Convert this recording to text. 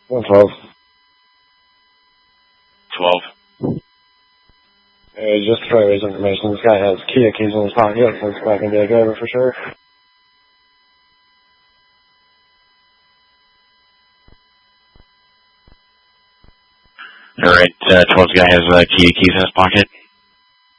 112. 12. Just for his information, this guy has Kia keys in his pocket, so it's not going to be a driver for sure. Alright, 12's guy has Kia keys in his pocket.